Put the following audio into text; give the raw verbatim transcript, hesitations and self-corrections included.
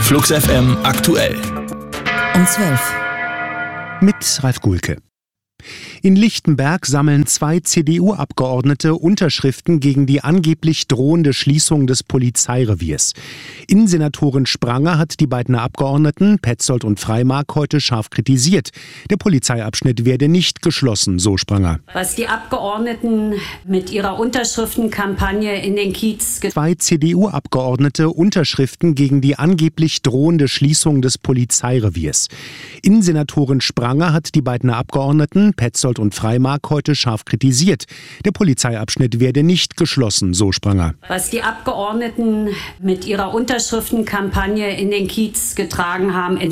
Flux F M aktuell. Um zwölf. Mit Ralf Gulke. In Lichtenberg sammeln zwei C D U-Abgeordnete Unterschriften gegen die angeblich drohende Schließung des Polizeireviers. Innensenatorin Spranger hat die beiden Abgeordneten, Petzold und Freimark, heute scharf kritisiert. Der Polizeiabschnitt werde nicht geschlossen, so Spranger. Was die Abgeordneten mit ihrer Unterschriftenkampagne in den Kiez... Zwei C D U-Abgeordnete Unterschriften gegen die angeblich drohende Schließung des Polizeireviers. Innensenatorin Spranger hat die beiden Abgeordneten, Petzold und Freimark, heute scharf kritisiert. Der Polizeiabschnitt werde nicht geschlossen, so Spranger. Was die Abgeordneten mit ihrer Unterschriftenkampagne in den Kiez getragen haben,